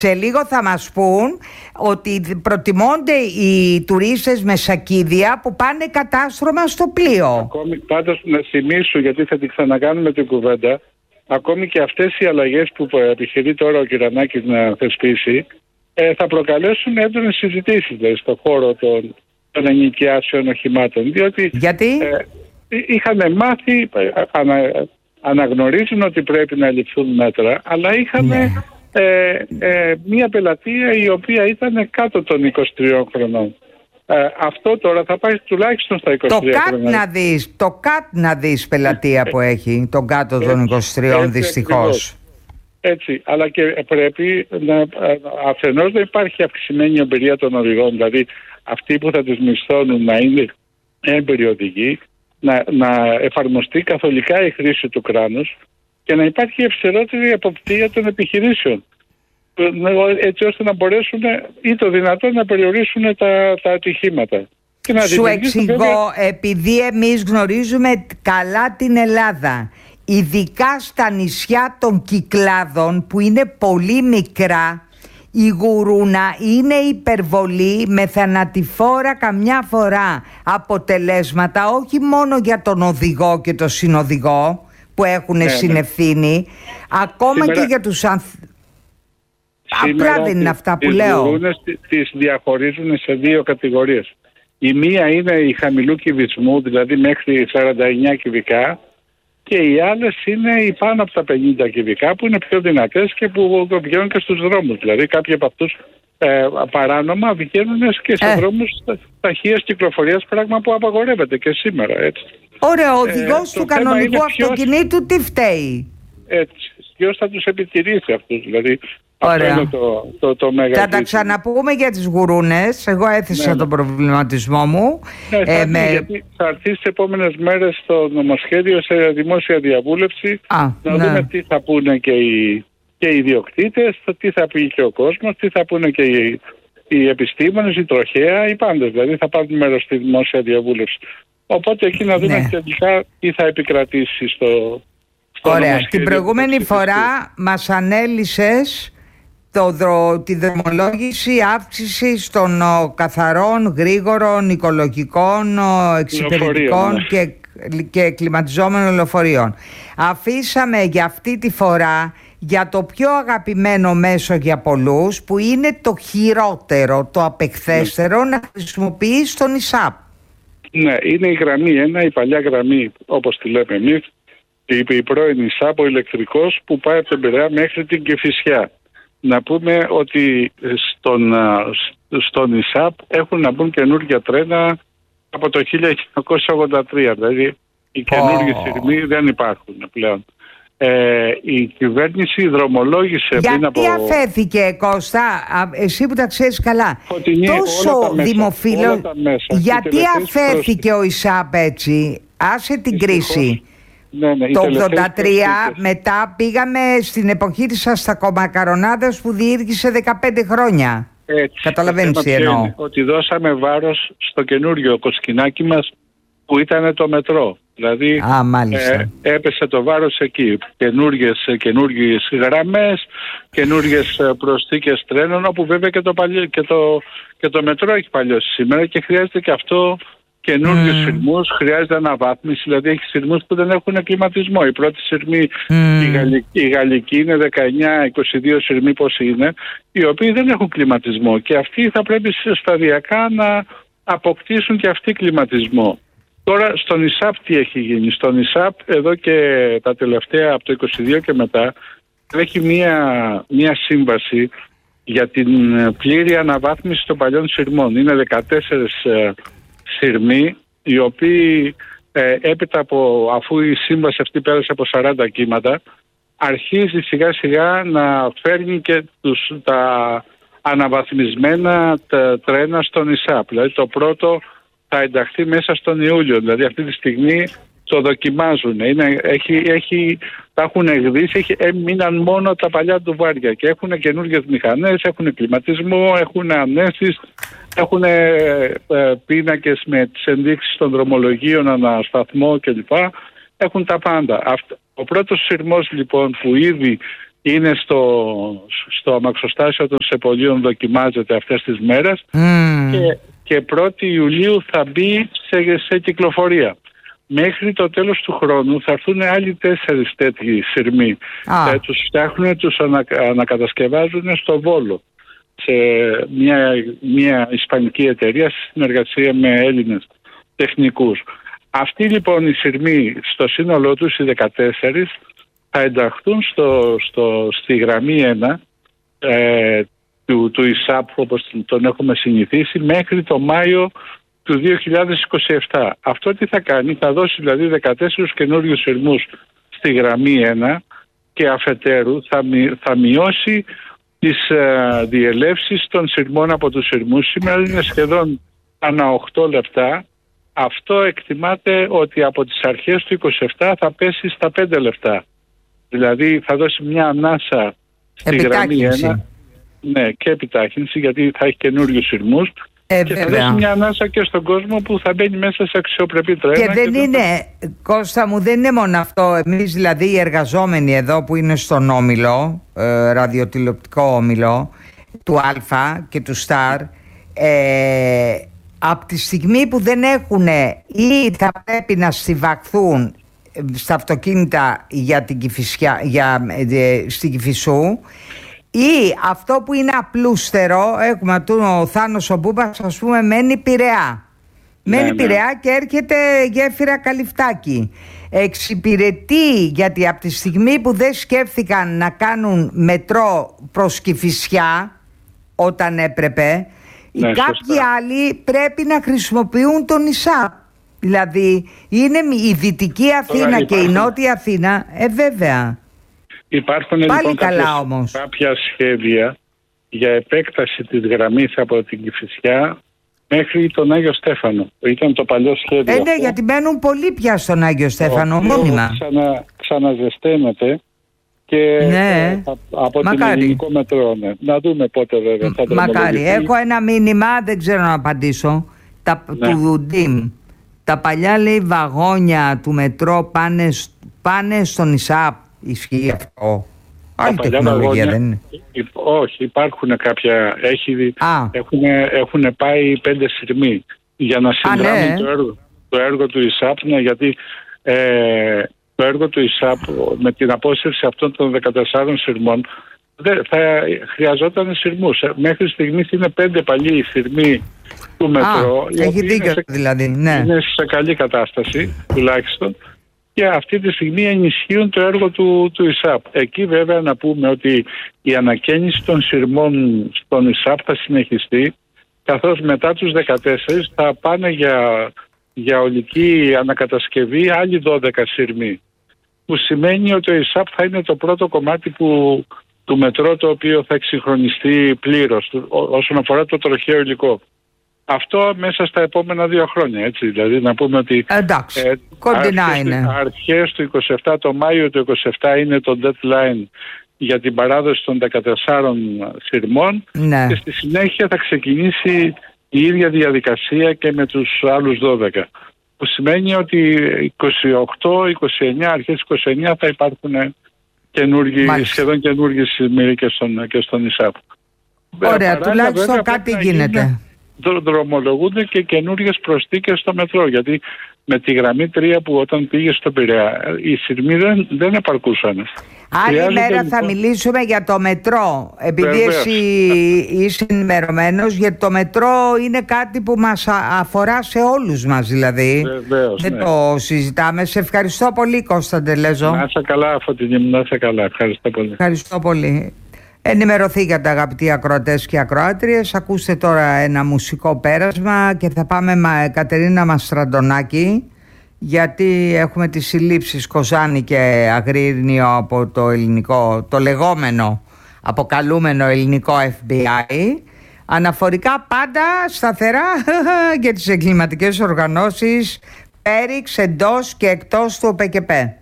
Σε λίγο θα μας πούν ότι προτιμώνται οι τουρίστες με σακίδια που πάνε κατάστρωμα στο πλοίο. Ακόμη, πάντως να θυμίσω, γιατί θα την ξανακάνουμε την κουβέντα, ακόμη και αυτές οι αλλαγές που επιχειρεί τώρα ο Κυρανάκης να θεσπίσει θα προκαλέσουν έντονες συζητήσεις δηλαδή, στον χώρο των ενοικιάσεων οχημάτων. Διότι γιατί? Είχαν μάθει, αναγνωρίζουν ότι πρέπει να ληφθούν μέτρα, αλλά είχαν μια πελατεία η οποία ήταν κάτω των 23 χρονών. Αυτό τώρα θα πάει τουλάχιστον στα 23 χρόνια. Το ΚΑΤ να δεις πελατεία που έχει τον κάτω των 23 δυστυχώς. Έτσι, αλλά και πρέπει αφενός να υπάρχει αυξημένη εμπειρία των οδηγών, δηλαδή αυτοί που θα τους μισθώνουν να είναι έμπειροι οδηγοί, να εφαρμοστεί καθολικά η χρήση του κράνους και να υπάρχει ευστερότερη εποπτεία των επιχειρήσεων, έτσι ώστε να μπορέσουν ή το δυνατόν να περιορίσουν τα ατυχήματα. Σου εξηγώ, επειδή εμείς γνωρίζουμε καλά την Ελλάδα, ειδικά στα νησιά των Κυκλάδων που είναι πολύ μικρά, η γουρούνα είναι υπερβολή με θανατηφόρα καμιά φορά αποτελέσματα, όχι μόνο για τον οδηγό και τον συνοδηγό που έχουν συνευθύνη, ακόμα και για τους απλά δεν είναι αυτά που λέω. Οι γουρούνες τις διαχωρίζουν σε δύο κατηγορίες. Η μία είναι η χαμηλού κυβισμού, δηλαδή μέχρι 49 κυβικά, και οι άλλες είναι οι πάνω από τα 50 κυβικά που είναι πιο δυνατές και που βγαίνουν και στους δρόμους. Δηλαδή κάποιοι από αυτούς παράνομα βγαίνουν και σε δρόμους ταχείας κυκλοφορίας, πράγμα που απαγορεύεται και σήμερα. Έτσι. Ωραία, ο οδηγός του κανονικού αυτοκινήτου τι φταίει? Έτσι, ποιος θα τους επιτηρήσει αυτούς, δηλαδή. Ωραία. Αυτό είναι το μεγάλο. Θα τα ξαναπούμε για τις γουρούνες. Εγώ έθεσα τον προβληματισμό μου. Γιατί θα έρθει στις επόμενες μέρες στο νομοσχέδιο σε δημόσια διαβούλευση να δούμε τι θα πούνε και οι ιδιοκτήτες, τι θα πει και ο κόσμος, τι θα πούνε και οι επιστήμονες, οι τροχαία, οι πάντες. Δηλαδή θα πάρουν μέρος στη δημόσια διαβούλευση. Οπότε εκεί να δούμε τελικά τι θα επικρατήσει στο Ωραία. Την προηγούμενη φορά μας ανέλυσες τη δρομολόγηση αύξησης των καθαρών, γρήγορων, οικολογικών, εξυπηρετικών και κλιματιζόμενων λεωφορείων. Αφήσαμε για αυτή τη φορά για το πιο αγαπημένο μέσο για πολλούς, που είναι το χειρότερο, το απεχθέστερο, να χρησιμοποιείς τον ΙΣΑΠ. Ναι, είναι η γραμμή 1, η παλιά γραμμή όπως τη λέμε εμείς, η πρώην ΙΣΑΠ, ο ηλεκτρικός που πάει από τον Πειραιά μέχρι την Κηφισιά. Να πούμε ότι στον ΙΣΑΠ έχουν να μπουν καινούργια τρένα από το 1983, δηλαδή οι καινούργιοι σειρμοί δεν υπάρχουν πλέον. Η κυβέρνηση δρομολόγησε πριν από... Γιατί αφέθηκε, Κώστα, εσύ που τα ξέρεις καλά, τόσο δημοφίλο, γιατί αφέθηκε ο ΙΣΑΠ έτσι? Άσε την κρίση. Το 1983 μετά πήγαμε στην εποχή της αστακομακαρονάδας που διήρκησε 15 χρόνια. Καταλαβαίνεις τι εννοώ? Ότι δώσαμε βάρος στο καινούριο κοσκινάκι μας που ήταν το μετρό. Δηλαδή έπεσε το βάρος εκεί. Καινούργιες γραμμές, καινούργιες προσθήκες τρένων, όπου βέβαια και το μετρό έχει παλιώσει σήμερα και χρειάζεται και αυτό καινούργιους σειρμούς, χρειάζεται αναβάθμιση, δηλαδή έχει σειρμούς που δεν έχουν κλιματισμό. Η πρώτη σειρμή, η γαλλική, είναι 19-22 σειρμοί πόσοι είναι, οι οποίοι δεν έχουν κλιματισμό και αυτοί θα πρέπει σταδιακά να αποκτήσουν και αυτοί κλιματισμό. Τώρα στον ΙΣΑΠ τι έχει γίνει? Στον ΙΣΑΠ εδώ και τα τελευταία από το 22 και μετά έχει μία σύμβαση για την πλήρη αναβάθμιση των παλιών σειρμών. Είναι 14 σειρμοί, οι οποίοι έπειτα αφού η σύμβαση αυτή πέρασε από 40 κύματα, αρχίζει σιγά σιγά να φέρνει και τα αναβαθμισμένα τρένα στον ΙΣΑΠ. Δηλαδή το πρώτο θα ενταχθεί μέσα στον Ιούλιο, δηλαδή αυτή τη στιγμή το δοκιμάζουν. Τα έχουν εκδίσει, μείναν μόνο τα παλιά του βάρια και έχουν καινούργιες μηχανές, έχουν κλιματισμό, έχουν ανέσεις, έχουν πίνακες με τις ενδείξεις των δρομολογίων, ανασταθμό κλπ. Έχουν τα πάντα. Ο πρώτος σειρμός λοιπόν που ήδη είναι στο αμαξοστάσιο των Σεπολίων, δοκιμάζεται αυτές τις μέρες και 1η Ιουλίου θα μπει σε κυκλοφορία. Μέχρι το τέλος του χρόνου θα έρθουν άλλοι 4 τέτοιοι σειρμοί. Τους φτιάχνουν, τους ανακατασκευάζουν στο Βόλο, σε μια ισπανική εταιρεία στη συνεργασία με Έλληνες τεχνικούς. Αυτοί λοιπόν οι σειρμοί στο σύνολό τους, οι 14, θα ενταχθούν στη γραμμή 1 του ΙΣΑΠ, όπως τον έχουμε συνηθίσει, μέχρι το Μάιο του 2027. Αυτό τι θα κάνει? Θα δώσει δηλαδή 14 καινούριους σειρμούς στη γραμμή 1 και αφετέρου θα μειώσει τις διελεύσεις των σειρμών από τους σειρμούς. Σήμερα είναι σχεδόν ανά 8 λεπτά. Αυτό εκτιμάται ότι από τις αρχές του 27 θα πέσει στα 5 λεπτά. Δηλαδή θα δώσει μια ανάσα στη γραμμή 1. Ναι, και επιτάχυνση, γιατί θα έχει καινούριους σειρμούς. Και θα δώσει μια ανάσα και στον κόσμο που θα μπαίνει μέσα σε αξιοπρεπή τρένα. Και δεν είναι, Κώστα μου, δεν είναι μόνο αυτό. Εμείς δηλαδή οι εργαζόμενοι εδώ που είναι στον όμιλο, ραδιοτηλεοπτικό όμιλο του Α και του Σταρ, από τη στιγμή που δεν έχουν ή θα πρέπει να στιβαχθούν στα αυτοκίνητα για την Κηφισιά, στην Κηφισού, ή αυτό που είναι απλούστερο, έχουμε ο Θάνος ο Μπούπας, ας πούμε, μένει Πειραιά. Μένει Πειραιά και έρχεται γέφυρα Καλυφτάκη. Εξυπηρετεί, γιατί από τη στιγμή που δεν σκέφτηκαν να κάνουν μετρό προς Κηφισιά όταν έπρεπε, κάποιοι άλλοι πρέπει να χρησιμοποιούν τον ΙΣΑΠ. Δηλαδή είναι η Δυτική Αθήνα και η Νότια Αθήνα, βέβαια. Υπάρχουν λοιπόν κάποια σχέδια για επέκταση της γραμμής από την Κηφισιά μέχρι τον Άγιο Στέφανο. Ήταν το παλιό σχέδιο. Ναι, γιατί μένουν πολλοί πια στον Άγιο Στέφανο μόνιμα. Ξαναζεσταίνεται και από την ελληνικό μετρό. Ναι. Να δούμε πότε βέβαια θα το Μακάρι. Έχω ένα μήνυμα, δεν ξέρω να απαντήσω, του ΔΙΜ. Τα παλιά, λέει, βαγόνια του μετρό πάνε στον ΙΣΑΠ. Ισχύει αυτό? Άλλη τεχνολογία δεν είναι? Όχι, υπάρχουν κάποια. Έχουν πάει 5 σειρμοί για να συνδράμουν το έργο του ΙΣΑΠ. Ναι, γιατί το έργο του ΙΣΑΠ με την απόσυρση αυτών των 14 σειρμών θα χρειαζόταν σειρμούς. Μέχρι στιγμής είναι 5 παλιοί σειρμοί του μετρό. Έχει δίκιο δηλαδή. Ναι. Είναι σε καλή κατάσταση τουλάχιστον. Και αυτή τη στιγμή ενισχύουν το έργο του ΙΣΑΠ. Εκεί βέβαια να πούμε ότι η ανακαίνιση των σειρμών στον ΙΣΑΠ θα συνεχιστεί, καθώς μετά τους 14 θα πάνε για ολική ανακατασκευή άλλοι 12 σειρμοί. Που σημαίνει ότι ο ΙΣΑΠ θα είναι το πρώτο κομμάτι του μετρό το οποίο θα εξυγχρονιστεί πλήρως όσον αφορά το τροχαίο υλικό. Αυτό μέσα στα επόμενα 2 χρόνια, έτσι. Δηλαδή να πούμε ότι κοντινά είναι. Αρχές του 27, το Μάιο του 27 είναι το deadline για την παράδοση των 14 σειρμών και στη συνέχεια θα ξεκινήσει η ίδια διαδικασία και με τους άλλους 12. Που σημαίνει ότι 28-29, αρχές 29 θα υπάρχουν σχεδόν καινούργιοι σειρμοί και στον ΙΣΑΠ. Ωραία, τουλάχιστον κάτι γίνεται. Δρομολογούνται και καινούργιες προσθήκες στο μετρό, γιατί με τη γραμμή 3 που όταν πήγε στο Πειραιά οι σειρμοί δεν επαρκούσαν. Άλλη μέρα θα μιλήσουμε για το μετρό, επειδή εσύ είσαι ενημερωμένος, γιατί το μετρό είναι κάτι που μας αφορά σε όλους μας δηλαδή. Βεβαίως, δεν το συζητάμε. Σε ευχαριστώ πολύ, Κώστα Ντελέζο. Να είσαι καλά, Φωτεινή μου, να είσαι καλά. Ευχαριστώ πολύ. Ευχαριστώ πολύ. Ενημερωθήκατε, αγαπητοί ακροατές και ακροάτριες. Ακούστε τώρα ένα μουσικό πέρασμα και θα πάμε με Κατερίνα Μαστραντονάκη, γιατί έχουμε τις συλλήψεις Κοζάνη και Αγρίνιο από το λεγόμενο αποκαλούμενο ελληνικό FBI, αναφορικά πάντα σταθερά για τις εγκληματικές οργανώσεις Πέριξ εντός και εκτός του ΟΠΕΚΕΠΕ.